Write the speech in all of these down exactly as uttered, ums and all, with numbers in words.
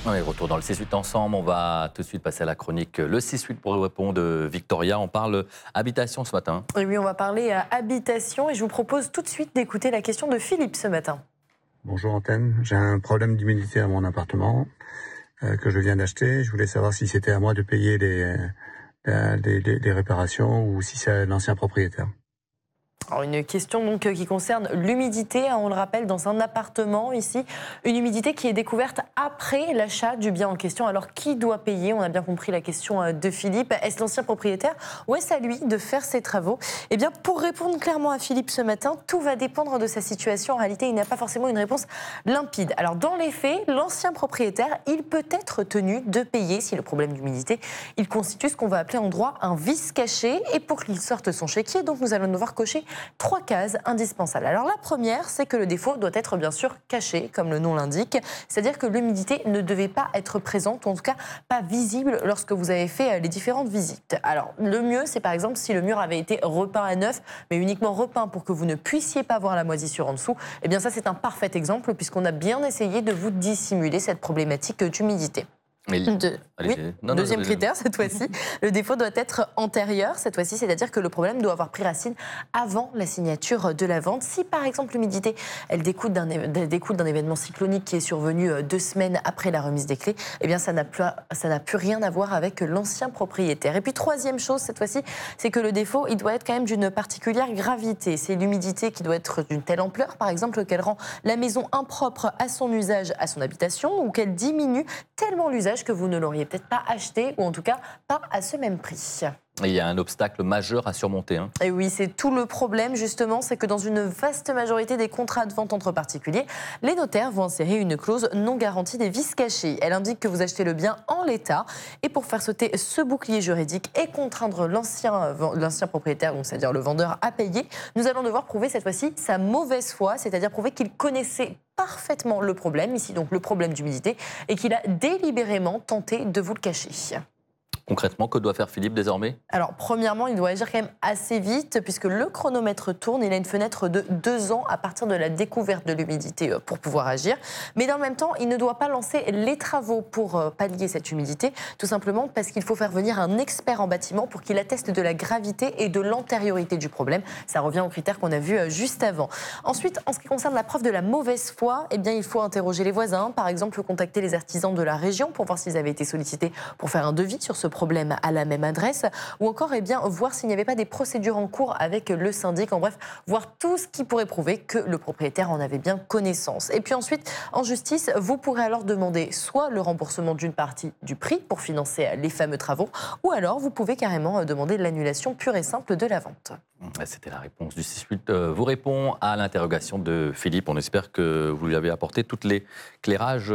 On est retour dans le six huit ensemble. On va tout de suite passer à la chronique Le six huit pour répondre de Victoria. On parle habitation ce matin. Et oui, on va parler à habitation et je vous propose tout de suite d'écouter la question de Philippe ce matin. Bonjour Antenne, j'ai un problème d'humidité à mon appartement euh, que je viens d'acheter. Je voulais savoir si c'était à moi de payer les, euh, les, les, les réparations ou si c'est l'ancien propriétaire. Alors une question donc qui concerne l'humidité, on le rappelle, dans un appartement ici, une humidité qui est découverte après l'achat du bien en question. Alors qui doit payer? On a bien compris la question de Philippe. Est-ce l'ancien propriétaire ou est-ce à lui de faire ses travaux? Eh bien, pour répondre clairement à Philippe ce matin, tout va dépendre de sa situation. En réalité, il n'a pas forcément une réponse limpide. Alors dans les faits, l'ancien propriétaire, il peut être tenu de payer si le problème d'humidité, il constitue ce qu'on va appeler en droit un vice caché. Et pour qu'il sorte son chéquier, donc nous allons devoir cocher trois cases indispensables. Alors la première, c'est que le défaut doit être bien sûr caché, comme le nom l'indique, c'est-à-dire que l'humidité ne devait pas être présente, ou en tout cas pas visible lorsque vous avez fait les différentes visites. Alors le mieux, c'est par exemple si le mur avait été repeint à neuf, mais uniquement repeint pour que vous ne puissiez pas voir la moisissure en dessous, et bien ça c'est un parfait exemple puisqu'on a bien essayé de vous dissimuler cette problématique d'humidité. De... Oui. Non, Deuxième non, critère, cette fois-ci, le défaut doit être antérieur, cette fois-ci, c'est-à-dire que le problème doit avoir pris racine avant la signature de la vente. Si par exemple l'humidité, elle découle d'un, découle d'un événement cyclonique qui est survenu deux semaines après la remise des clés, eh bien ça n'a plus, ça n'a plus rien à voir avec l'ancien propriétaire. Et puis troisième chose, cette fois-ci, c'est que le défaut, il doit être quand même d'une particulière gravité. C'est l'humidité qui doit être d'une telle ampleur, par exemple, qu'elle rend la maison impropre à son usage, à son habitation, ou qu'elle diminue tellement l'usage que vous ne l'auriez peut-être pas acheté, ou en tout cas pas à ce même prix. Et il y a un obstacle majeur à surmonter. Hein. Et oui, c'est tout le problème justement, c'est que dans une vaste majorité des contrats de vente entre particuliers, les notaires vont insérer une clause non garantie des vices cachés. Elle indique que vous achetez le bien en l'état, et pour faire sauter ce bouclier juridique et contraindre l'ancien, l'ancien propriétaire, donc c'est-à-dire le vendeur, à payer, nous allons devoir prouver cette fois-ci sa mauvaise foi, c'est-à-dire prouver qu'il connaissait parfaitement le problème, ici donc le problème d'humidité, et qu'il a délibérément tenté de vous le cacher. Concrètement, que doit faire Philippe désormais? Alors, premièrement, il doit agir quand même assez vite puisque le chronomètre tourne. Il a une fenêtre de deux ans à partir de la découverte de l'humidité pour pouvoir agir. Mais dans le même temps, il ne doit pas lancer les travaux pour pallier cette humidité, tout simplement parce qu'il faut faire venir un expert en bâtiment pour qu'il atteste de la gravité et de l'antériorité du problème. Ça revient aux critères qu'on a vus juste avant. Ensuite, en ce qui concerne la preuve de la mauvaise foi, eh bien, il faut interroger les voisins, par exemple contacter les artisans de la région pour voir s'ils avaient été sollicités pour faire un devis sur ce problème à la même adresse, ou encore eh bien, voir s'il n'y avait pas des procédures en cours avec le syndic, en bref, voir tout ce qui pourrait prouver que le propriétaire en avait bien connaissance. Et puis ensuite, en justice, vous pourrez alors demander soit le remboursement d'une partie du prix pour financer les fameux travaux, ou alors vous pouvez carrément demander l'annulation pure et simple de la vente. C'était la réponse du six huit. Vous répond à l'interrogation de Philippe. On espère que vous lui avez apporté tous les éclairages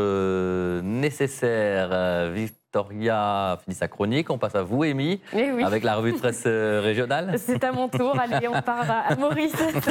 nécessaires. Victoria finit sa chronique. On passe à vous, Amy, oui. avec la revue de presse régionale. C'est à mon tour. Allez, on part à Maurice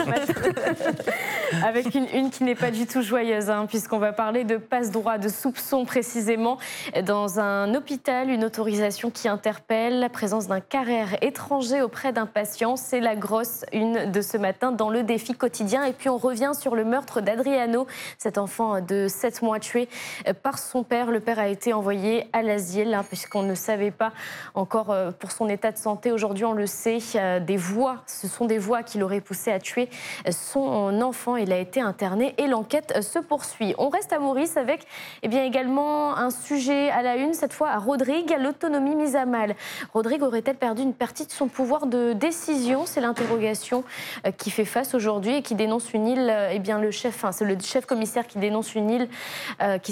avec une une qui n'est pas du tout joyeuse, hein, puisqu'on va parler de passe-droit, de soupçons précisément. Dans un hôpital, une autorisation qui interpelle la présence d'un carrière étranger auprès d'un patient. C'est la grosse une de ce matin dans le défi quotidien. Et puis on revient sur le meurtre d'Adriano, cet enfant de sept mois tué par son père. Le père a été envoyé à l'asile, hein, puisqu'on ne savait pas encore euh, pour son état de santé. Aujourd'hui, on le sait, euh, des voies, ce sont des voies qui l'auraient poussé à tuer son enfant. Il a été interné et l'enquête se poursuit. On reste à Maurice avec eh bien, également un sujet à la une, cette fois à Rodrigue, l'autonomie mise à mal. Rodrigue aurait-elle perdu une partie de son pouvoir de décision? C'est l'interrogation euh, qui fait face aujourd'hui et qui dénonce une île, euh, eh bien, le chef, enfin, c'est le chef commissaire qui dénonce une île euh, qui